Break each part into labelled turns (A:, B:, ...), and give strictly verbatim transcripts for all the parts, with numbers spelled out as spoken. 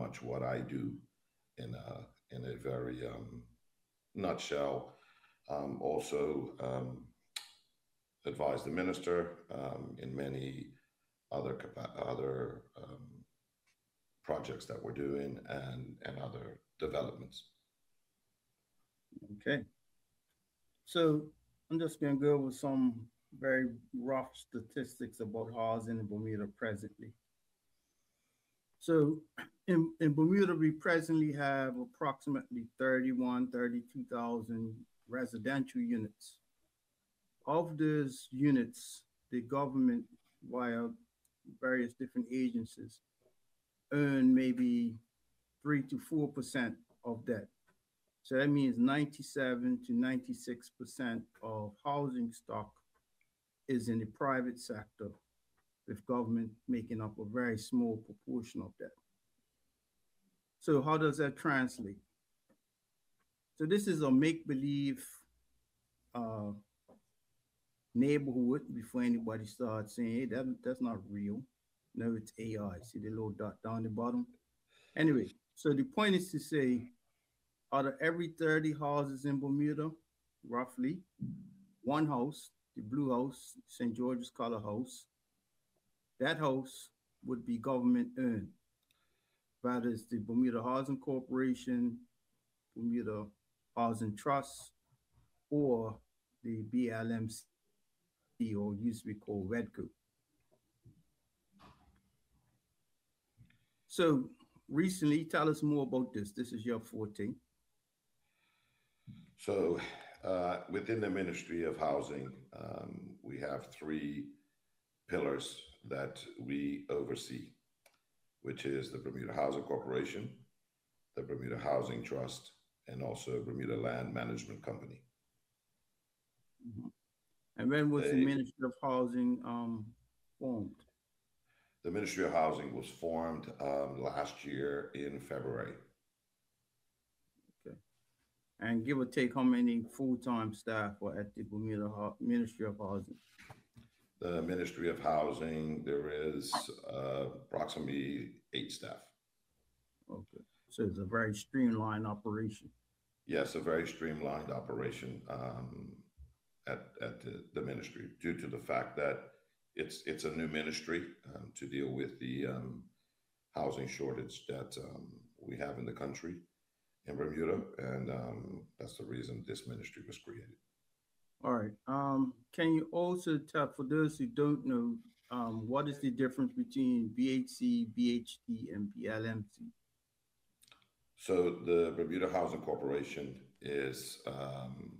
A: much what I do in a in a very um, nutshell. Um, also um, advise the minister um, in many other other um, projects that we're doing and and other developments.
B: Okay. So I'm just going to go over some very rough statistics about housing in Bermuda presently. So in, in Bermuda, we presently have approximately thirty-one, thirty-two thousand residential units. Of those units, the government, via various different agencies, earn maybe three to four percent of that. So that means ninety-seven to ninety-six percent of housing stock is in the private sector, with government making up a very small proportion of that. So how does that translate? So this is a make-believe uh, neighborhood before anybody starts saying, hey, that, that's not real. No, it's A I. See the little dot down the bottom? Anyway, so the point is to say, out of every thirty houses in Bermuda, roughly, one house, the blue house, Saint George's Color House, that house would be government owned. That is the Bermuda Housing Corporation, Bermuda Housing Trust, or the B L M C, or used to be called Redco. So recently, tell us more about this. This is your forte.
A: So, uh, within the Ministry of Housing, um, we have three pillars that we oversee, which is the Bermuda Housing Corporation, the Bermuda Housing Trust, and also Bermuda Land Management Company.
B: Mhm. And when was the
A: They,
B: Ministry of Housing um, formed?
A: the Ministry of Housing was formed um, last year in February.
B: Okay. And give or take, how many full-time staff are at the Bermuda Ho- Ministry of Housing?
A: The Ministry of Housing, there is uh, approximately eight staff.
B: Okay. So it's a very streamlined operation.
A: Yes, a very streamlined operation um, at, at the, the ministry due to the fact that it's it's a new ministry um, to deal with the um, housing shortage that um, we have in the country in Bermuda, and um, that's the reason this ministry was created.
B: All right. Um, can you also tell, for those who don't know, um, what is the difference between B H C, B H T, and B L M C?
A: So the Bermuda Housing Corporation is um,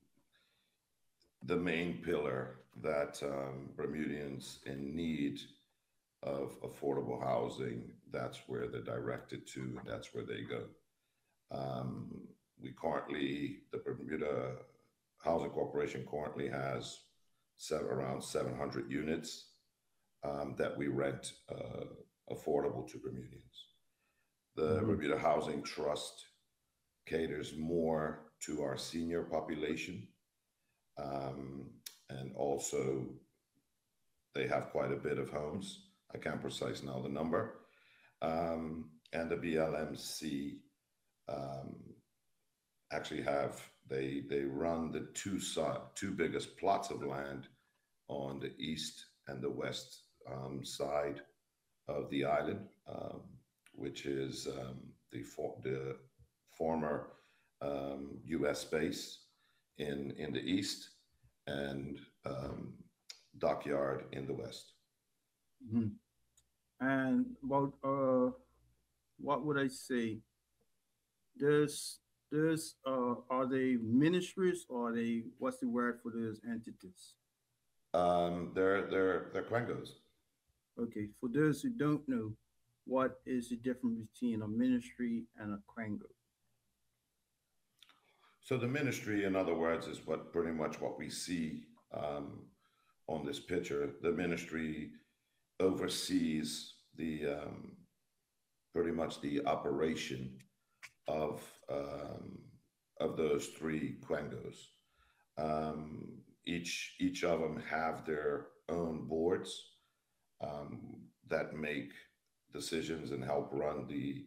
A: the main pillar that um, Bermudians in need of affordable housing, that's where they're directed to, and that's where they go. Um, we currently, the Bermuda Housing Corporation currently has seven, around seven hundred units um, that we rent uh, affordable to Bermudians. The
B: Mhm.
A: Bermuda Housing Trust caters more to our senior population. Um, and also, they have quite a bit of homes. I can't precise now the number. Um, and the B L M C um, actually have they they run the two si- two biggest plots of land on the east and the west um, side of the island, um, which is um, the for, the former um, U S base in in the east and um, dockyard in the west.
B: Mhm. And about uh, what would I say? There's there's uh, are they ministries, or are they, what's the word for those entities?
A: Um, they're they're they're Quangos.
B: Okay, for those who don't know, what is the difference between a ministry and a quango?
A: So the ministry, in other words, is what pretty much what we see um, on this picture. The ministry oversees the um, pretty much the operation of um, of those three Quangos. Um, each each of them have their own boards um, that make decisions and help run the